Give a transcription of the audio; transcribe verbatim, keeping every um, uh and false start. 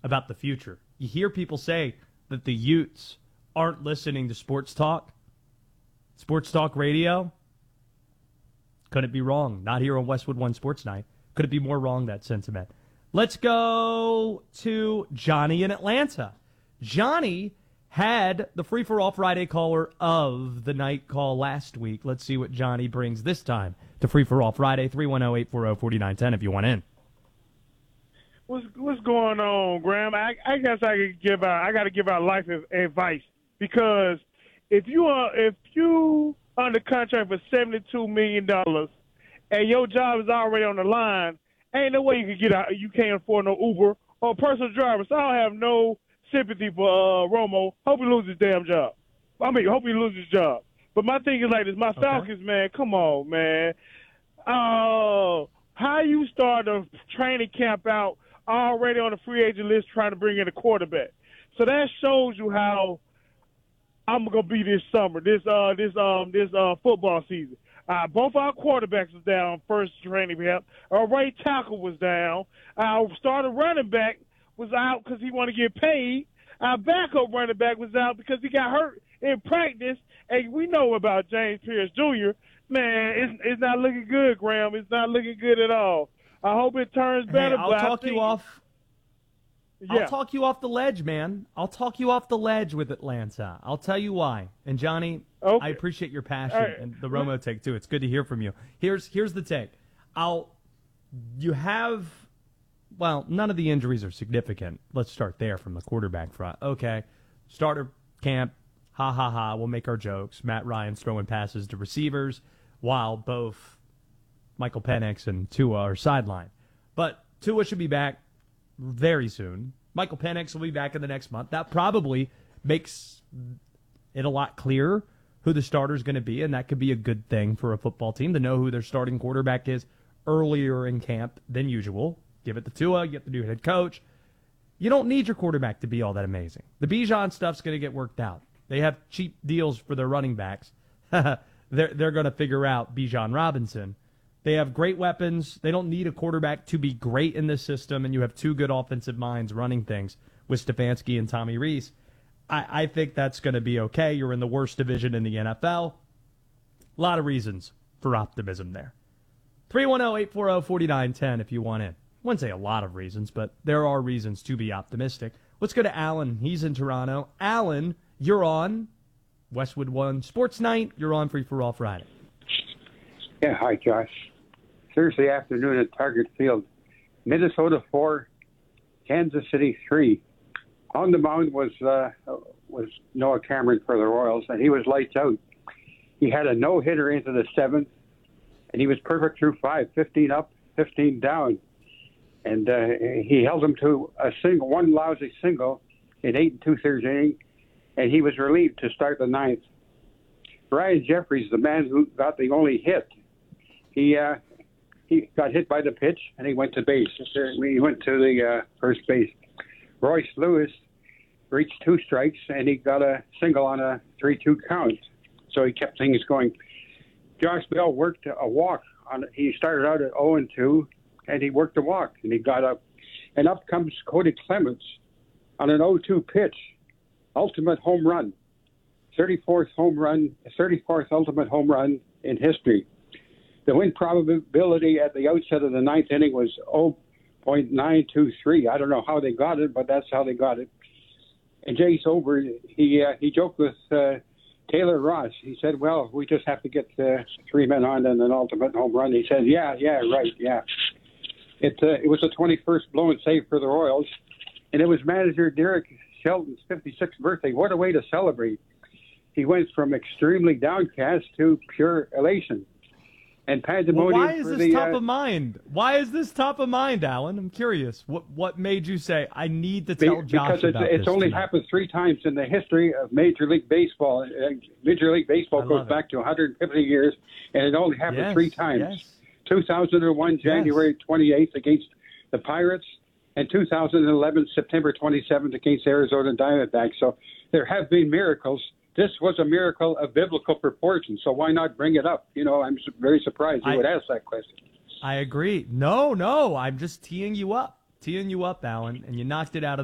about the future. You hear people say that the Utes aren't listening to sports talk, sports talk radio. Couldn't be wrong. Not here on Westwood One Sports Night. Could it be more wrong, that sentiment? Let's go to Johnny in Atlanta. Johnny had the free-for-all Friday caller of the night call last week. Let's see what Johnny brings this time to free-for-all Friday. three one zero, eight four zero, four nine one zero if you want in. What's what's going on, Graham? I, I guess I could give out. I got to give out life advice, because if you are if you under contract for seventy-two million dollars and your job is already on the line, ain't no way you can get out. You can't afford no Uber or personal driver. So I don't have no sympathy for uh, Romo. Hope he loses his damn job. I mean, hope he loses his job. But my thing is like this: my Falcons, okay. man, come on, man. Uh, how you start a training camp out already on the free agent list trying to bring in a quarterback? So that shows you how I'm gonna be this summer, this uh, this um, this uh, football season. Uh, both our quarterbacks was down first training camp. Our right tackle was down. Our starter running back was out because he wanted to get paid. Our backup running back was out because he got hurt in practice. And we know about James Pierce Junior Man, it's it's not looking good, Graham. It's not looking good at all. I hope it turns better. Hey, I'll but talk I think, you off. Yeah. I'll talk you off the ledge, man. I'll talk you off the ledge with Atlanta. I'll tell you why. And Johnny, okay. I appreciate your passion right. and the Romo take too. It's good to hear from you. Here's here's the take. I'll you have well, none of the injuries are significant. Let's start there from the quarterback front. Okay, starter camp. Ha ha ha. We'll make our jokes. Matt Ryan's throwing passes to receivers while both Michael Penix and Tua are sidelined. But Tua should be back very soon. Michael Penix will be back in the next month. That probably makes it a lot clearer who the starter is going to be, and that could be a good thing for a football team to know who their starting quarterback is earlier in camp than usual. Give it to Tua, you get the new head coach. You don't need your quarterback to be all that amazing. The Bijan stuff's going to get worked out. They have cheap deals for their running backs. they're they're going to figure out Bijan Robinson. They have great weapons. They don't need a quarterback to be great in this system, and you have two good offensive minds running things with Stefanski and Tommy Rees. I, I think that's going to be okay. You're in the worst division in the N F L. A lot of reasons for optimism there. three one zero, eight four zero, four nine one zero if you want in. I wouldn't say a lot of reasons, but there are reasons to be optimistic. Let's go to Alan. He's in Toronto. Alan, you're on Westwood One Sports Night. You're on Free for All Friday. Yeah, hi, Josh. Thursday afternoon at Target Field. Minnesota four, Kansas City three. On the mound was uh, was Noah Cameron for the Royals, and he was lights out. He had a no-hitter into the seventh, and he was perfect through five, fifteen up, fifteen down. And uh, he held him to a single, one lousy single in eight and two-thirds inning, and he was relieved to start the ninth. Ryan Jeffries, the man who got the only hit, he uh, he got hit by the pitch, and he went to base. He went to the uh, first base. Royce Lewis reached two strikes, and he got a single on a three two count. So he kept things going. Josh Bell worked a walk. on. He started out at oh and two, and he worked a walk, and he got up. And up comes Cody Clements on an oh two pitch. Ultimate home run. thirty-fourth home run, thirty-fourth ultimate home run in history. The win probability at the outset of the ninth inning was oh point nine two three. I don't know how they got it, but that's how they got it. And Jay Sober, he uh, he joked with uh, Taylor Ross. He said, well, we just have to get uh, three men on and an ultimate home run. He said, yeah, yeah, right, yeah. It, uh, it was the twenty-first blown save for the Royals, and it was manager Derek Shelton's fifty-sixth birthday. What a way to celebrate. He went from extremely downcast to pure elation. And pandemonium. Well, why is for this the, top uh, of mind? Why is this top of mind, Alan? I'm curious. What what made you say, I need to tell be, Josh because it's, about it's this only tonight? happened three times in the history of Major League Baseball. Uh, Major League Baseball I goes love back it. to one hundred fifty years, and it only happened Yes, three times. yes. two thousand one, January twenty-eighth against the Pirates, and two thousand eleven, September twenty-seventh against Arizona Diamondbacks. So there have been miracles. This was a miracle of biblical proportions, so why not bring it up? You know, I'm su- very surprised you I- would ask that question. I agree. No, no, I'm just teeing you up. Teeing you up, Alan, and you knocked it out of